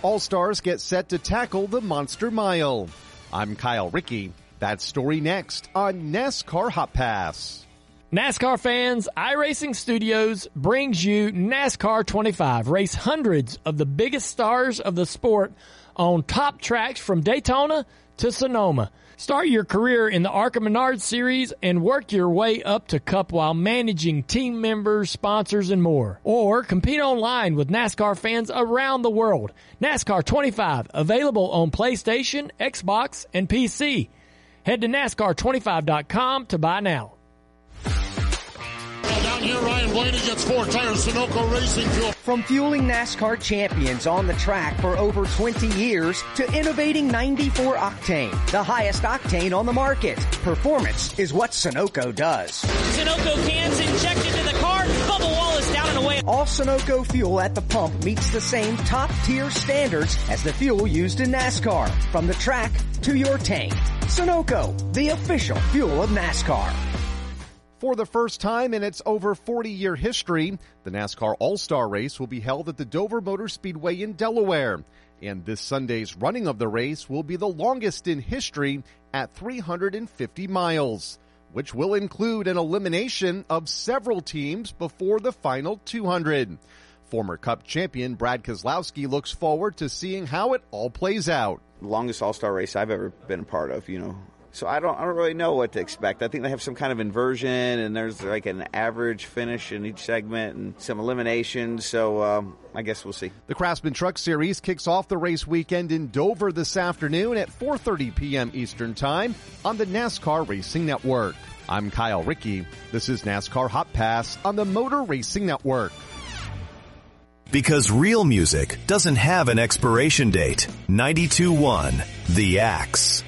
All-Stars get set to tackle the Monster Mile. I'm Kyle Rickey. That story next on NASCAR Hot Pass. NASCAR fans, iRacing Studios brings you NASCAR 25. Race hundreds of the biggest stars of the sport on top tracks from Daytona to Sonoma. Start your career in the ARCA Menards Series and work your way up to Cup while managing team members, sponsors, and more. Or compete online with NASCAR fans around the world. NASCAR 25, available on PlayStation, Xbox, and PC. Head to NASCAR25.com to buy now. Down here, Ryan Blaney gets 4 tires, Sunoco Racing Fuel. From fueling NASCAR champions on the track for over 20 years to innovating 94 Octane, the highest octane on the market. Performance is what Sunoco does. Sunoco cans injected to the car, bubble wall is down and away. All Sunoco fuel at the pump meets the same top-tier standards as the fuel used in NASCAR, from the track to your tank. Sunoco, the official fuel of NASCAR. For the first time in its over 40-year history, the NASCAR All-Star Race will be held at the Dover Motor Speedway in Delaware. And this Sunday's running of the race will be the longest in history at 350 miles, which will include an elimination of several teams before the final 200. Former Cup champion Brad Keselowski looks forward to seeing how it all plays out. The longest All-Star race I've ever been a part of, So I don't really know what to expect. I think they have some kind of inversion, and there's like an average finish in each segment and some eliminations. So I guess we'll see. The Craftsman Truck Series kicks off the race weekend in Dover this afternoon at 4:30 p.m. Eastern Time on the NASCAR Racing Network. I'm Kyle Rickey. This is NASCAR Hot Pass on the Motor Racing Network. Because real music doesn't have an expiration date. 92.1 The Axe.